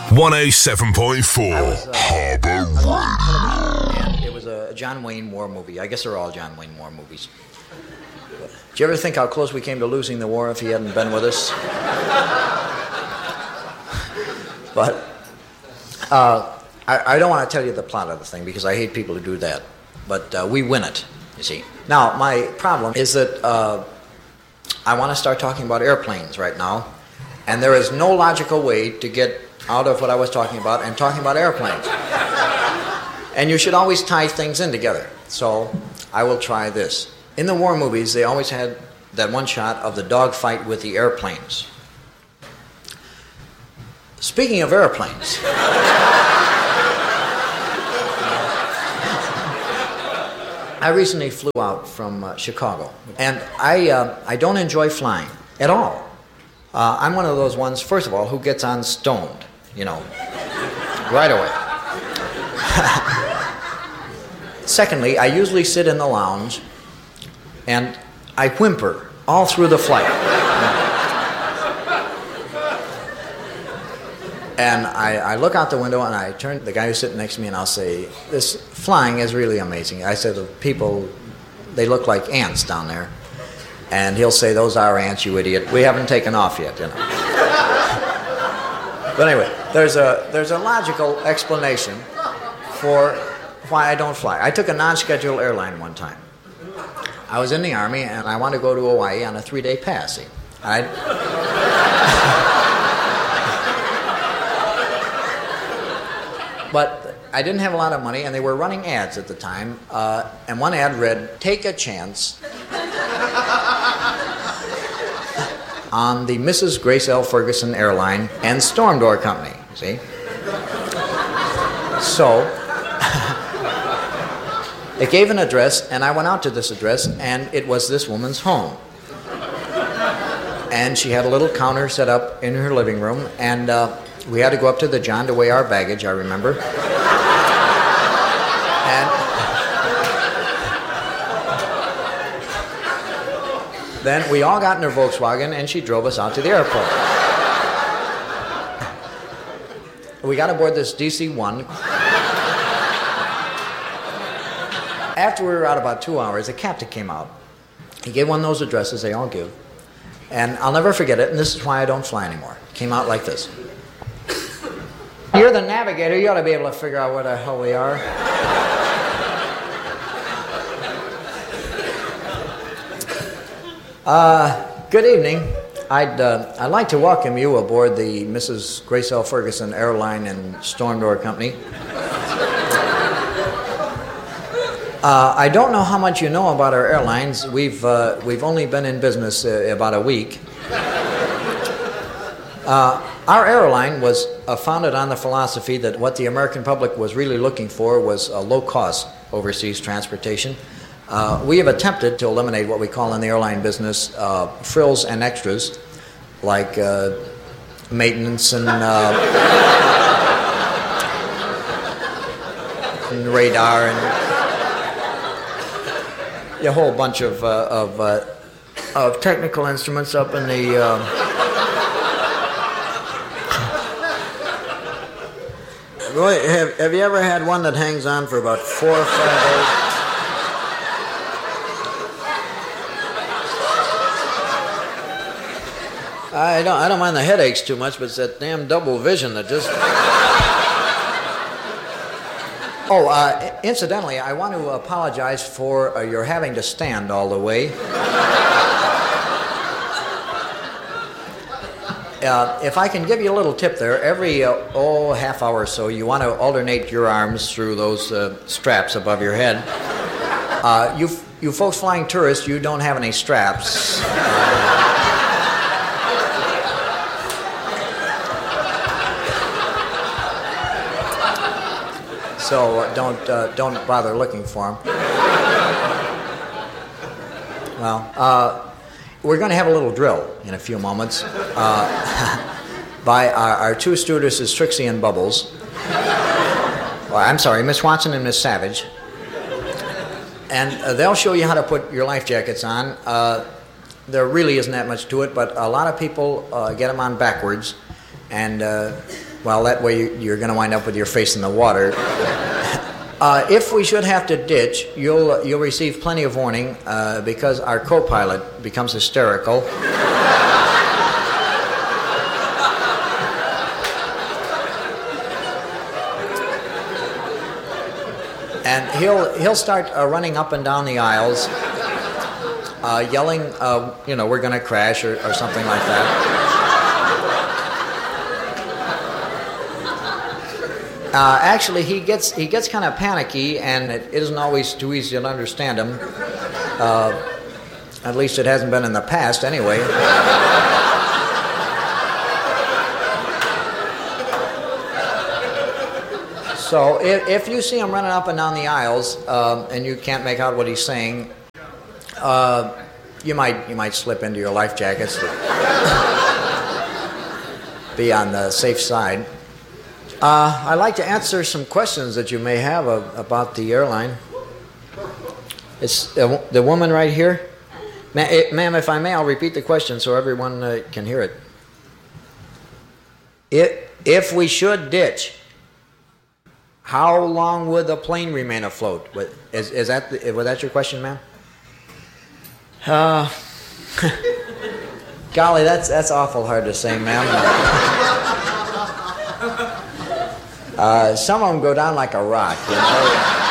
107.4 Harbor Radio. And it was a John Wayne war movie. I guess they're all John Wayne war movies. Did you ever think how close we came to losing the war if he hadn't been with us? But I don't want to tell you the plot of the thing because I hate people who do that. But we win it, you see. Now, my problem is that I want to start talking about airplanes right now, and there is no logical way to get out of what I was talking about and talking about airplanes. And you should always tie things in together. So I will try this. In the war movies, they always had that one shot of the dogfight with the airplanes. Speaking of airplanes, I recently flew out from Chicago, and I don't enjoy flying at all. I'm one of those ones, first of all, who gets on stoned, right away. Secondly, I usually sit in the lounge, and I whimper all through the flight. And I look out the window and I turn to the guy who's sitting next to me and I'll say, this flying is really amazing. I said, the people, they look like ants down there. And he'll say, those are ants, you idiot. We haven't taken off yet, But anyway, there's a logical explanation for why I don't fly. I took a non-scheduled airline one time. I was in the Army and I wanted to go to Hawaii on a 3-day pass. But I didn't have a lot of money, and they were running ads at the time. And one ad read, "Take a chance on the Mrs. Grace L. Ferguson Airline and Storm Door Company." See? So it gave an address, and I went out to this address, and it was this woman's home. And she had a little counter set up in her living room, and we had to go up to the John to weigh our baggage, I remember. And then we all got in her Volkswagen, and she drove us out to the airport. We got aboard this DC-1. After we were out about 2 hours, the captain came out. He gave one of those addresses they all give. And I'll never forget it, and this is why I don't fly anymore. It came out like this. You're the navigator. You ought to be able to figure out where the hell we are. Good evening. I'd like to welcome you aboard the Mrs. Grace L. Ferguson Airline and Storm Door Company. I don't know how much you know about our airlines. We've only been in business about a week. Our airline was founded on the philosophy that what the American public was really looking for was low-cost overseas transportation. We have attempted to eliminate what we call in the airline business frills and extras, like maintenance and radar and a whole bunch of technical instruments up in the... Roy, have you ever had one that hangs on for about 4 or 5 days? I don't mind the headaches too much, but it's that damn double vision that just... Incidentally, I want to apologize for your having to stand all the way. If I can give you a little tip there, every half hour or so, you want to alternate your arms through those straps above your head. You folks flying tourists, you don't have any straps. So don't bother looking for them. Well, we're going to have a little drill in a few moments by our two stewardesses, Trixie and Bubbles. Well, I'm sorry, Miss Watson and Miss Savage. And they'll show you how to put your life jackets on. There really isn't that much to it, but a lot of people get them on backwards, and Well, that way you're going to wind up with your face in the water. If we should have to ditch, you'll receive plenty of warning because our co-pilot becomes hysterical. And he'll start running up and down the aisles, yelling, we're going to crash or something like that. Actually, he gets kind of panicky, and it isn't always too easy to understand him. At least it hasn't been in the past, anyway. So if you see him running up and down the aisles and you can't make out what he's saying, you might slip into your life jackets to be on the safe side. I'd like to answer some questions that you may have about the airline. It's the woman right here. Ma'am, if I may, I'll repeat the question so everyone can hear it. If we should ditch, how long would the plane remain afloat? Was that your question, ma'am? Golly, that's awful hard to say, ma'am. Some of them go down like a rock, you know.